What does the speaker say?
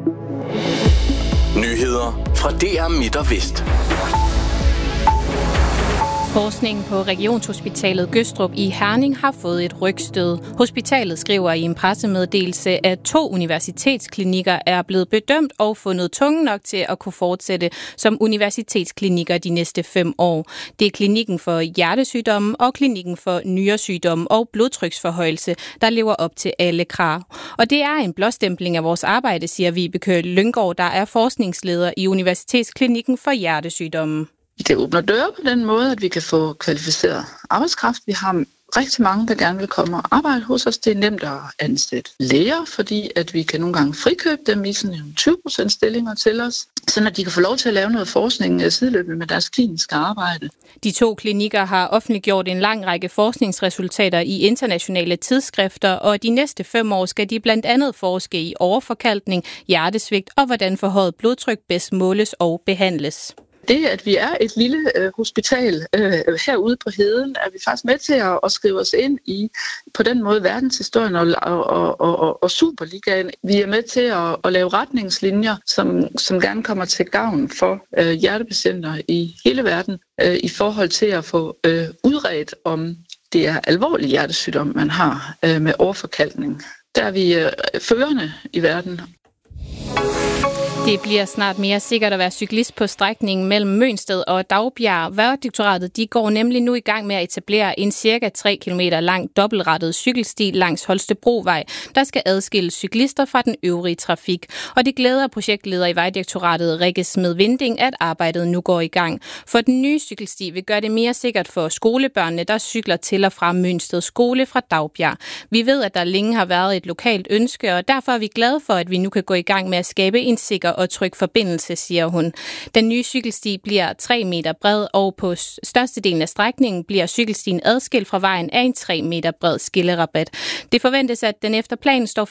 Nyheder fra DR Midt og Vest. Forskningen på Regionshospitalet Gødstrup i Herning har fået et rygstød. Hospitalet skriver i en pressemeddelelse, at 2 universitetsklinikker er blevet bedømt og fundet tunge nok til at kunne fortsætte som universitetsklinikker de næste 5 år. Det er klinikken for hjertesygdomme og klinikken for nyresygdomme og blodtryksforhøjelse, der lever op til alle krav. Og det er en blåstempling af vores arbejde, siger Vibeke Lynggaard, der er forskningsleder i Universitetsklinikken for hjertesygdomme. Det åbner døre på den måde, at vi kan få kvalificeret arbejdskraft. Vi har rigtig mange, der gerne vil komme og arbejde hos os. Det er nemt at ansætte læger, fordi at vi kan nogle gange frikøbe dem i sådan 20% stillinger til os, så at de kan få lov til at lave noget forskning sideløbende med deres kliniske arbejde. De 2 klinikker har offentliggjort en lang række forskningsresultater i internationale tidsskrifter, og de næste 5 år skal de blandt andet forske i overforkalkning, hjertesvigt og hvordan forhøjet blodtryk bedst måles og behandles. Det, at vi er et lille hospital herude på heden, er vi faktisk med til at skrive os ind i på den måde verdenshistorien og Superligaen. Vi er med til at lave retningslinjer, som gerne kommer til gavn for hjertepatienter i hele verden i forhold til at få udredt, om det er alvorlig hjertesygdom, man har med overforkalkning. Der er vi førende i verden. Det bliver snart mere sikkert at være cyklist på strækningen mellem Mønsted og Daugbjerg. Vejdirektoratet de går nemlig nu i gang med at etablere en cirka 3 km lang dobbeltrettet cykelsti langs Holstebrovej, der skal adskille cyklister fra den øvrige trafik. Og det glæder projektleder i Vejdirektoratet Rikke Smed Vinding, at arbejdet nu går i gang. For den nye cykelsti vil gøre det mere sikkert for skolebørnene, der cykler til og fra Mønsted skole fra Daugbjerg. Vi ved, at der længe har været et lokalt ønske, og derfor er vi glade for, at vi nu kan gå i gang med at skabe en sikker og tryg forbindelse, siger hun. Den nye cykelsti bliver 3 meter bred, og på størstedelen af strækningen bliver cykelstien adskilt fra vejen af en 3 meter bred skillerabat. Det forventes, at den efter planen står